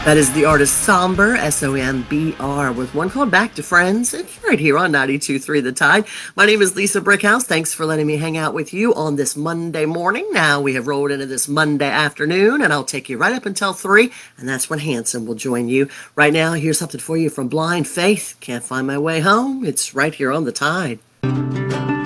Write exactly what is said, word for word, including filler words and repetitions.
That is the artist Somber, S O M B R, with one called Back to Friends. It's right here on ninety-two point three The Tide. My name is Lisa Brickhouse. Thanks for letting me hang out with you on this Monday morning. Now we have rolled into this Monday afternoon, and I'll take you right up until three, and that's when Hanson will join you. Right now, here's something for you from Blind Faith. Can't find my way home. It's right here on The Tide.